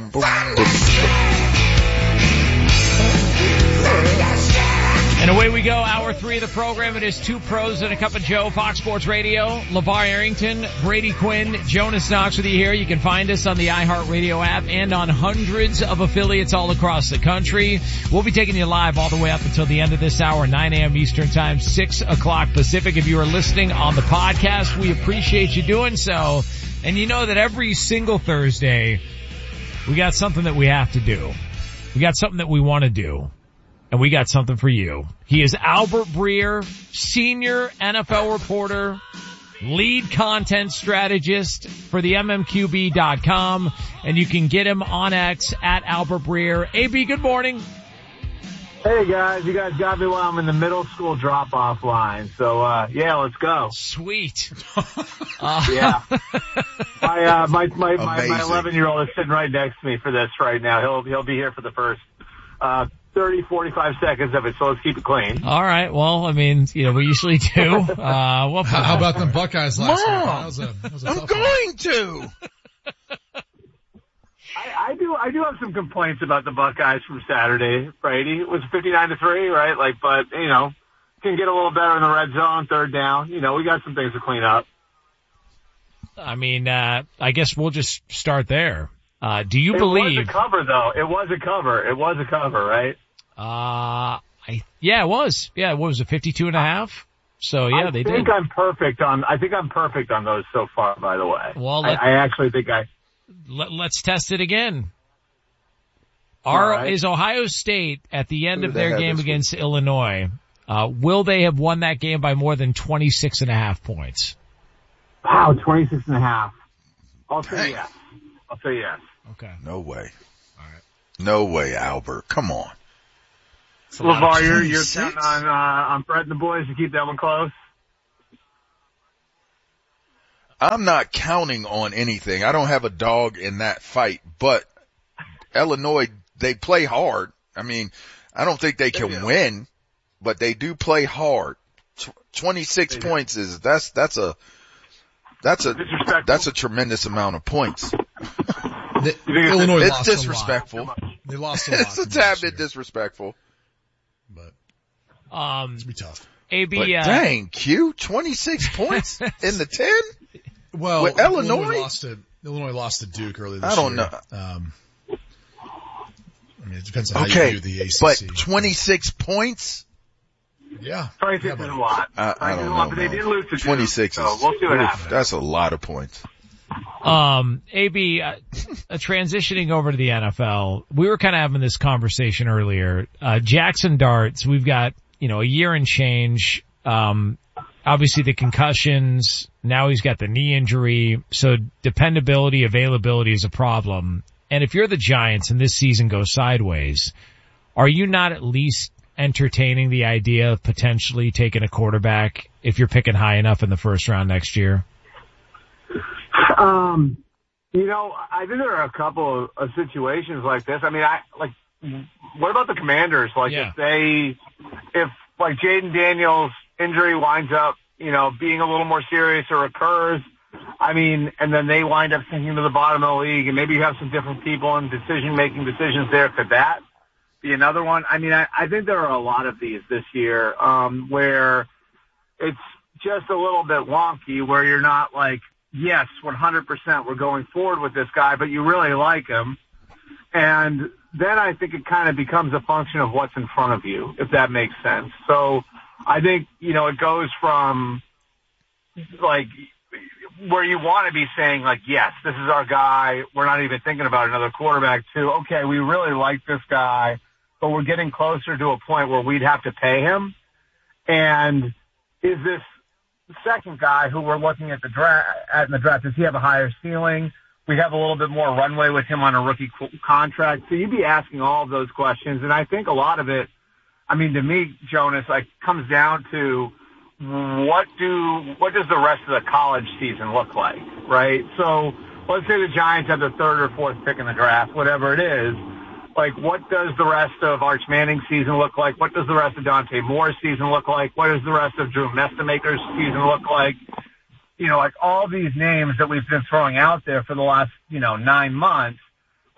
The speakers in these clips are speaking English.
And away we go, hour 3 of the program. It is Two Pros and a Cup of Joe, Fox Sports Radio. LeVar Arrington, Brady Quinn, Jonas Knox with you here. You can find us on the iHeartRadio app and on hundreds of affiliates all across the country. We'll be taking you live all the way up until the end of this hour, 9 a.m. Eastern Time, 6 o'clock Pacific. If you are listening on the podcast, we appreciate you doing so. And you know that every single Thursday, we got something that we have to do. We got something that we want to do. And we got something for you. He is Albert Breer, senior NFL reporter, lead content strategist for the MMQB.com. And you can get him on X at Albert Breer. AB, good morning. Hey guys, you guys got me while I'm in the middle school drop-off line. So, yeah, let's go. Sweet. Yeah. My 11-year-old is sitting right next to me for this right now. He'll be here for the first, 30, 45 seconds of it, so let's keep it clean. All right. Well, I mean, we usually do. How about the Buckeyes last week? That was a I'm going to. I do have some complaints about the Buckeyes from Saturday, Brady. It was 59-3, right? But, can get a little better in the red zone, third down. We got some things to clean up. I mean, I guess we'll just start there. Do you believe? It was a cover, though. It was a cover, right? Yeah, it was. Yeah, what was it, 52.5? So yeah, they did. I think I'm perfect on those so far, by the way. Well, I actually think let's test it again. Right. Is Ohio State at the end of their game against Illinois, will they have won that game by more than 26.5 points? Wow, 26.5. I'll say yes. Okay. No way. All right. No way, Albert. Come on. LeVar, you're counting on Brett and the boys to keep that one close? I'm not counting on anything. I don't have a dog in that fight, but Illinois, they play hard. I mean, I don't think they can win, but they do play hard. 26 points that's a tremendous amount of points. Illinois it's lost disrespectful. A lot. They lost a lot. It's a tad bit disrespectful. But it's going to be tough. AB, but dang, Q, 26 points in the 10? Well, with Illinois lost to Duke earlier this year. I don't know. I mean, it depends on how you view the ACC. But 26 points? Yeah. 26 is a lot. I don't know. But they did lose to 26 Duke, so we'll see what happens. That's a lot of points. AB, transitioning over to the NFL, we were kind of having this conversation earlier. Jackson Darts, we've got, a year and change. Obviously the concussions. Now he's got the knee injury. So dependability, availability is a problem. And if you're the Giants and this season goes sideways, are you not at least entertaining the idea of potentially taking a quarterback if you're picking high enough in the first round next year? I think there are a couple of situations like this. I mean, what about the Commanders? If Jaden Daniels' injury winds up, being a little more serious or occurs, and then they wind up sinking to the bottom of the league, and maybe you have some different people in making decisions there. Could that be another one? I think there are a lot of these this year, where it's just a little bit wonky, where you're not like, yes, 100% we're going forward with this guy, but you really like him. And then I think it kind of becomes a function of what's in front of you, if that makes sense. So I think, it goes from where you want to be saying yes, this is our guy. We're not even thinking about another quarterback to, okay, we really like this guy, but we're getting closer to a point where we'd have to pay him. And is this second guy who we're looking at in the draft, does he have a higher ceiling? We have a little bit more runway with him on a rookie contract. So you'd be asking all of those questions. And I think a lot of it, to me, Jonas, comes down to what does the rest of the college season look like, right? So let's say the Giants have the third or fourth pick in the draft, whatever it is. What does the rest of Arch Manning's season look like? What does the rest of Dante Moore's season look like? What does the rest of Drew Mestamaker's season look like? All these names that we've been throwing out there for the last, 9 months.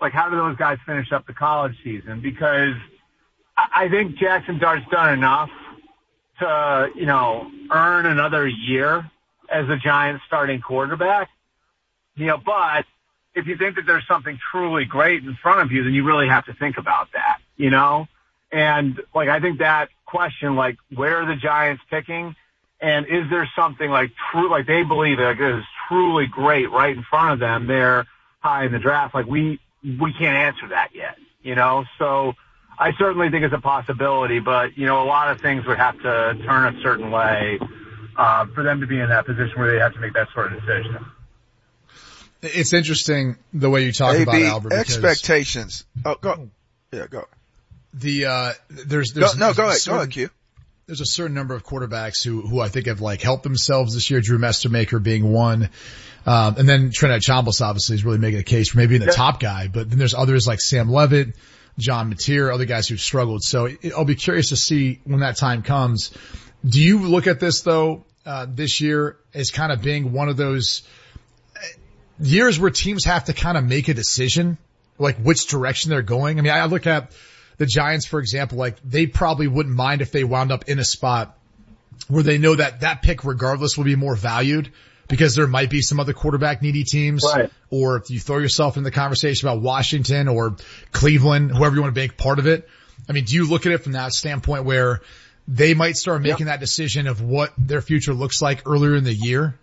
like, how do those guys finish up the college season? Because I think Jackson Dart's done enough to, you know, earn another year as a Giants starting quarterback. You know, but if you think that there's something truly great in front of you, then you really have to think about that, you know? And, like, I think that question, like, where are the Giants picking? And is there something, like, true, like, they believe it is truly great right in front of them there high in the draft? Like, we can't answer that yet, you know? So I certainly think it's a possibility, but, you know, a lot of things would have to turn a certain way for them to be in that position where they have to make that sort of decision. It's interesting the way you talk about Albert. Expectations. Oh, go. Yeah, go. Go ahead, Q. There's a certain number of quarterbacks who I think have like helped themselves this year. Drew Mestermaker being one. And then Trinidad Chambliss obviously is really making a case for maybe being the top guy, but then there's others like Sam Levitt, John Mateer, other guys who've struggled. So I'll be curious to see when that time comes. Do you look at this though, this year as kind of being one of those years where teams have to kind of make a decision, like which direction they're going? I mean, I look at the Giants, for example, like they probably wouldn't mind if they wound up in a spot where they know that pick regardless will be more valued because there might be some other quarterback needy teams. Right. Or if you throw yourself in the conversation about Washington or Cleveland, whoever you want to make part of it. I mean, do you look at it from that standpoint where they might start making that decision of what their future looks like earlier in the year?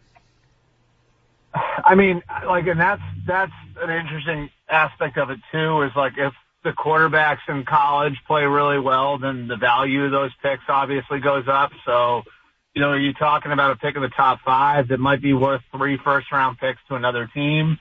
I mean, like, and that's an interesting aspect of it too, is like if the quarterbacks in college play really well, then the value of those picks obviously goes up. So, you know, are you talking about a pick in the top 5 that might be worth 3 first-round picks to another team?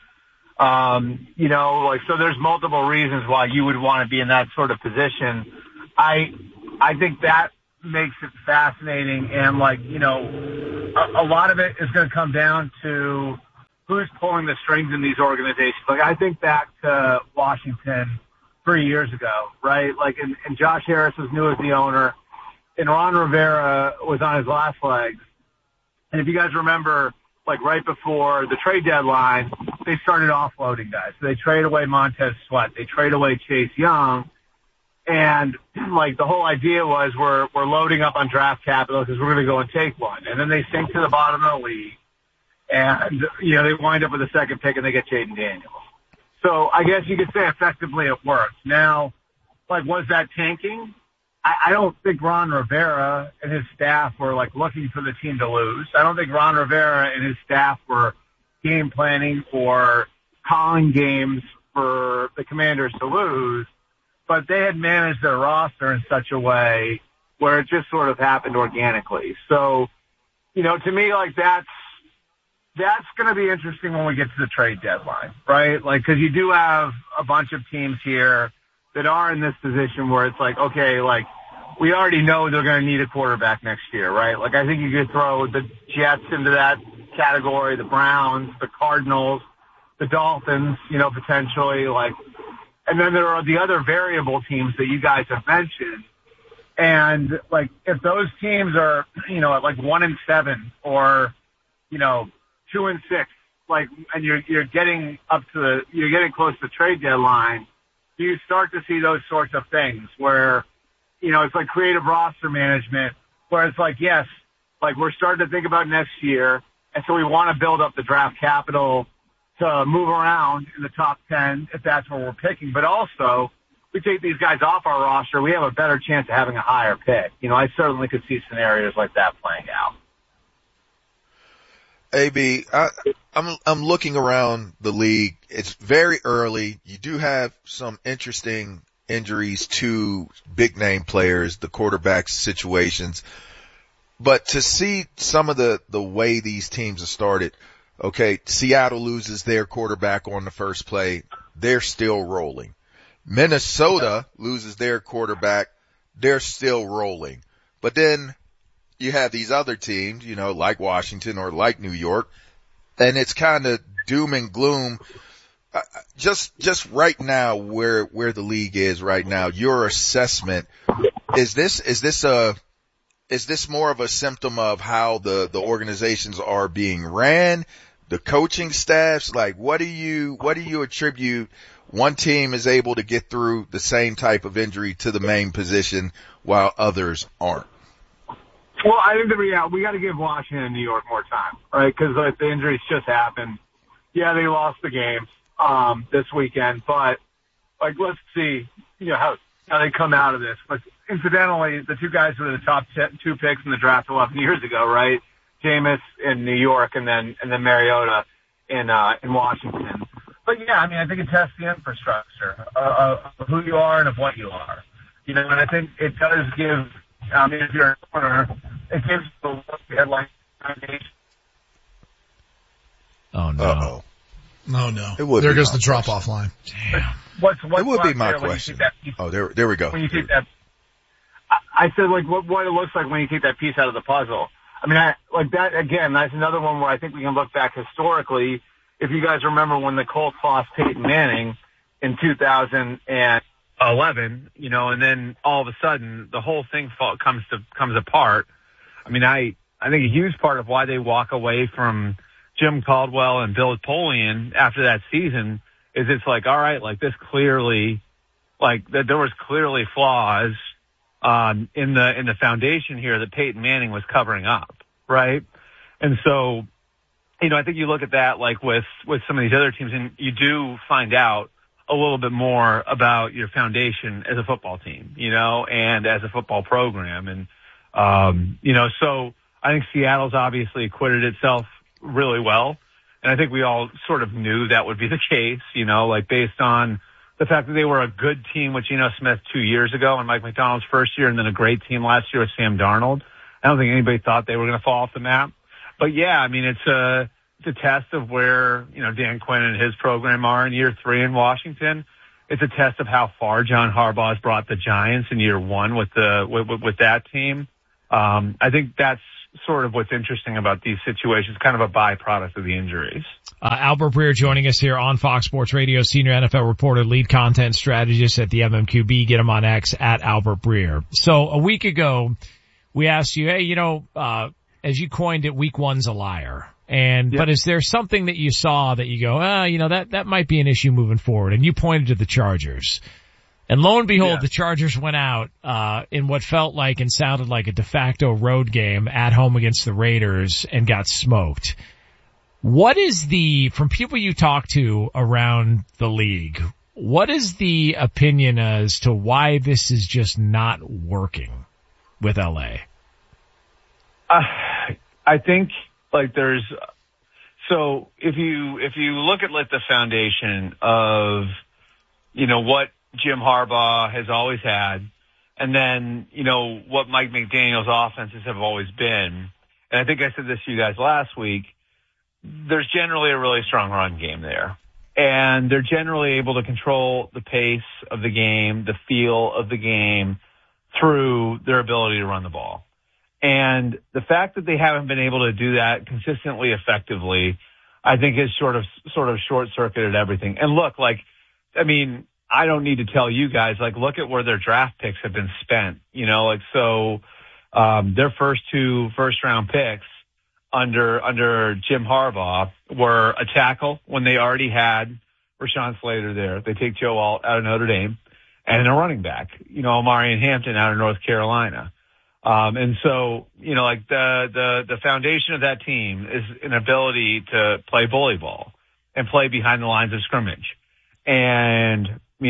You know, like, so there's multiple reasons why you would want to be in that sort of position. I think that makes it fascinating, and, like, you know, a lot of it is going to come down to who's pulling the strings in these organizations. Like, I think back to Washington 3 years ago, right? Like, and Josh Harris was new as the owner, and Ron Rivera was on his last legs. And if you guys remember, like, right before the trade deadline, they started offloading guys. So they trade away Montez Sweat. They trade away Chase Young. And, like, the whole idea was we're loading up on draft capital because we're going to go and take one. And then they sink to the bottom of the league. And, you know, they wind up with a second pick and they get Jaden Daniels. So I guess you could say effectively it worked. Now, like, was that tanking? I don't think Ron Rivera and his staff were, like, looking for the team to lose. I don't think Ron Rivera and his staff were game planning or calling games for the Commanders to lose, but they had managed their roster in such a way where it just sort of happened organically. So, you know, to me, like, that's going to be interesting when we get to the trade deadline, right? Like, because you do have a bunch of teams here that are in this position where it's like, okay, like, we already know they're going to need a quarterback next year, right? Like, I think you could throw the Jets into that category, the Browns, the Cardinals, the Dolphins, you know, potentially, like, and then there are the other variable teams that you guys have mentioned. And, like, if those teams are, you know, at like 1-7 or, you know, 2-6, like, and you're getting you're getting close to the trade deadline, you start to see those sorts of things where, you know, it's like creative roster management, where it's like, yes, like, we're starting to think about next year, and so we want to build up the draft capital to move around in the top 10 if that's where we're picking. But also, we take these guys off our roster, we have a better chance of having a higher pick. You know, I certainly could see scenarios like that playing out. AB, I'm looking around the league. It's very early. You do have some interesting injuries to big name players, the quarterback situations. But to see some of the way these teams have started, okay, Seattle loses their quarterback on the first play. They're still rolling. Minnesota loses their quarterback. They're still rolling. But then you have these other teams, you know, like Washington or like New York, and it's kind of doom and gloom. Just right now, where the league is right now, your assessment, is this more of a symptom of how the organizations are being ran, the coaching staffs? Like, what do you attribute one team is able to get through the same type of injury to the main position while others aren't? Well, I think we got to give Washington and New York more time, right? Because the injuries just happened. Yeah, they lost the game this weekend, but let's see, how they come out of this. But incidentally, the two guys who were the top 2 picks in the draft 11 years ago, right? Jameis in New York, and then Mariota in Washington. But yeah, I think it tests the infrastructure of who you are and of what you are. And I think it does give. If you're a corner, it gives the look at foundation. Oh no! Uh-oh. Oh no! There goes the drop-off line. Damn. What's it would be my question. Oh, there we go. When you take that, I said what it looks like when you take that piece out of the puzzle. That again. That's another one where I think we can look back historically. If you guys remember when the Colts lost Peyton Manning in 2011, and then all of a sudden the whole thing comes apart. I think a huge part of why they walk away from Jim Caldwell and Bill Polian after that season is it's all right, this clearly, that there was clearly flaws in the foundation here that Peyton Manning was covering up, right? And so, I think you look at that with some of these other teams, and you do find out a little bit more about your foundation as a football team, and as a football program. And, so I think Seattle's obviously acquitted itself really well. And I think we all sort of knew that would be the case, based on the fact that they were a good team with Geno Smith 2 years ago and Mike McDonald's first year, and then a great team last year with Sam Darnold. I don't think anybody thought they were going to fall off the map. But yeah, it's a test of where, Dan Quinn and his program are in year 3 in Washington. It's a test of how far John Harbaugh has brought the Giants in year 1 with that team. I think that's sort of what's interesting about these situations, kind of a byproduct of the injuries. Albert Breer joining us here on Fox Sports Radio, senior NFL reporter, lead content strategist at the MMQB. Get him on X at Albert Breer. So a week ago, we asked you, hey, as you coined it, week 1's a liar. But is there something that you saw that you go, that might be an issue moving forward? And you pointed to the Chargers. And lo and behold, the Chargers went out, in what felt like and sounded like a de facto road game at home against the Raiders and got smoked. What is from people you talk to around the league, what is the opinion as to why this is just not working with LA? I think so if you look at the foundation of, what Jim Harbaugh has always had, and then, what Mike McDaniel's offenses have always been, and I think I said this to you guys last week, there's generally a really strong run game there. And they're generally able to control the pace of the game, the feel of the game through their ability to run the ball. And the fact that they haven't been able to do that consistently effectively, I think has sort of short-circuited everything. And look, I don't need to tell you guys, look at where their draft picks have been spent, their first 2 first-round picks under Jim Harbaugh were a tackle when they already had Rashawn Slater there. They take Joe Alt out of Notre Dame, and a running back, Omarion Hampton out of North Carolina. And so, the foundation of that team is an ability to play bully ball and play behind the lines of scrimmage. And,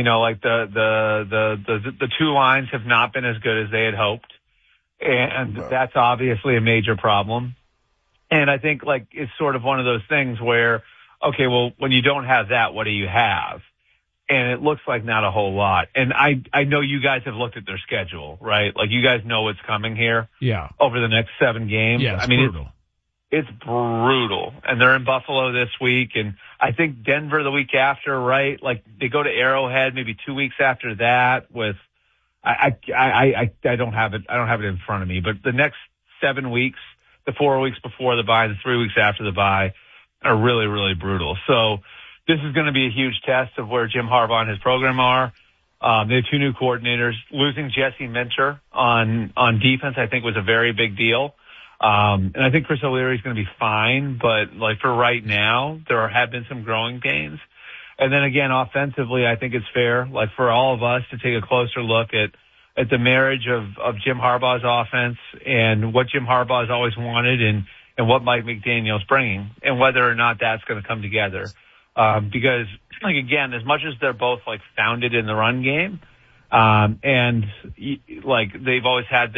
the 2 lines have not been as good as they had hoped. And that's obviously a major problem. And I think it's sort of one of those things where, okay, well, when you don't have that, what do you have? And it looks like not a whole lot. And I know you guys have looked at their schedule, right? You guys know what's coming here. Yeah. Over the next 7 games. Yeah, brutal. It's brutal. And they're in Buffalo this week. And I think Denver the week after, right? They go to Arrowhead maybe 2 weeks after that with, I don't have it. I don't have it in front of me, but the next 7 weeks, the 4 weeks before the bye, the 3 weeks after the bye are really, really brutal. So this is going to be a huge test of where Jim Harbaugh and his program are. They have 2 new coordinators. Losing Jesse Minter on defense, I think, was a very big deal. And I think Chris O'Leary is going to be fine, but for right now, there have been some growing pains. And then again, offensively, I think it's fair, like for all of us to take a closer look at the marriage of Jim Harbaugh's offense and what Jim Harbaugh's always wanted and what Mike McDaniel's bringing and whether or not that's going to come together. Because like again, as much as they're both like founded in the run game, and like they've always had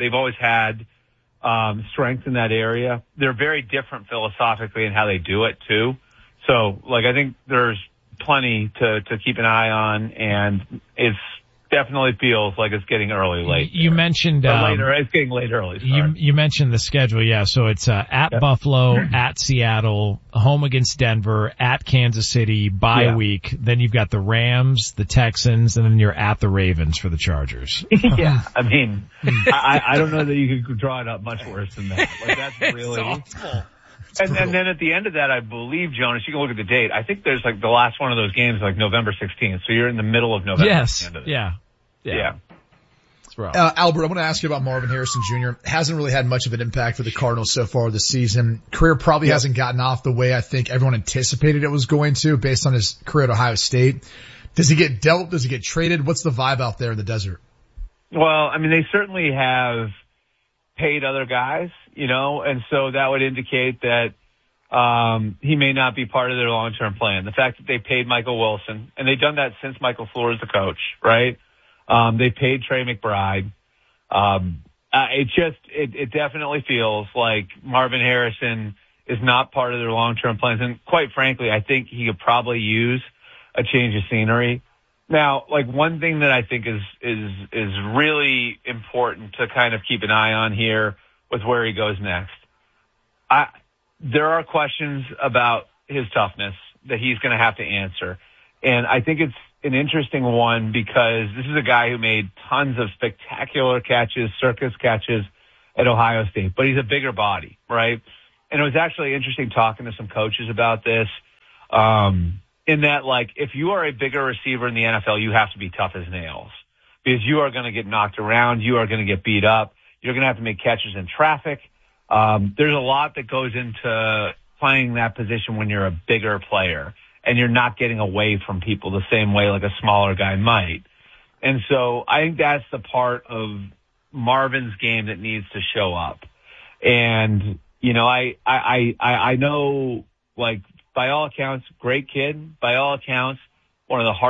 strength in that area, they're very different philosophically in how they do it too. So like I think there's plenty to keep an eye on, and it's definitely feels like it's getting late. You mentioned later. It's getting late early. You mentioned the schedule, yeah. So it's at Buffalo, at Seattle, home against Denver, at Kansas City, bye week. Then you've got the Rams, the Texans, and then you're at the Ravens for the Chargers. Yeah, I mean, I don't know that you could draw it up much worse than that. Like that's really awful. And then at the end of that, I believe, Jonas, you can look at the date. I think there's like the last one of those games, like November 16th. So you're in the middle of November. Yes. Yeah. That's rough. Albert, I want to ask you about Marvin Harrison Jr. Hasn't really had much of an impact for the Cardinals so far this season. Career probably hasn't gotten off the way I think everyone anticipated it was going to based on his career at Ohio State. Does he get dealt? Does he get traded? What's the vibe out there in the desert? Well, I mean, they certainly have paid other guys, you know, and so that would indicate that he may not be part of their long-term plan. The fact that they paid Michael Wilson, and they've done that since Michael Floor is the coach, right? They paid Trey McBride. It definitely feels like Marvin Harrison is not part of their long-term plans. And quite frankly, I think he could probably use a change of scenery. Now, like one thing that I think is really important to kind of keep an eye on here with where he goes next. There are questions about his toughness that he's going to have to answer. And I think it's an interesting one because this is a guy who made tons of spectacular catches, circus catches at Ohio State, but he's a bigger body, right? And it was actually interesting talking to some coaches about this, in that, like, if you are a bigger receiver in the NFL, you have to be tough as nails because you are going to get knocked around. You are going to get beat up. You're going to have to make catches in traffic. There's a lot that goes into playing that position when you're a bigger player and you're not getting away from people the same way like a smaller guy might. And so I think that's the part of Marvin's game that needs to show up. And, you know, I know, like, by all accounts, great kid. By all accounts, one of the hardest